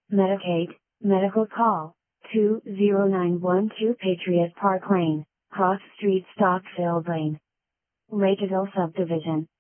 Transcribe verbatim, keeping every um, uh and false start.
Medicaid, medical call, two zero nine one two Patriot Park Lane, Cross Street Stockfield Lane. Lakeville Subdivision.